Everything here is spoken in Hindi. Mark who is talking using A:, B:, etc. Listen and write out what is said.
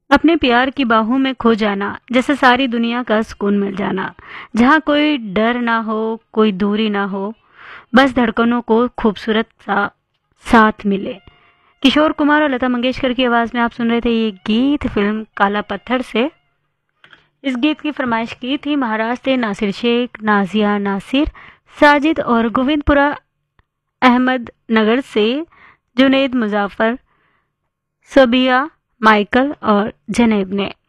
A: अपने प्यार की बाहों में खो जाना, जैसे सारी दुनिया का सुकून मिल जाना, जहाँ कोई डर ना हो, कोई दूरी ना हो, बस धड़कनों को खूबसूरत सा साथ मिले। किशोर कुमार और लता मंगेशकर की आवाज में आप सुन रहे थे ये गीत फिल्म काला पत्थर से। इस गीत की फरमाइश की थी महाराष्ट्र से नासिर शेख, नाजिया नासिर, साजिद और गोविंदपुरा अहमद नगर से जुनैद मुजाफर, सबिया, माइकल और जनेब ने।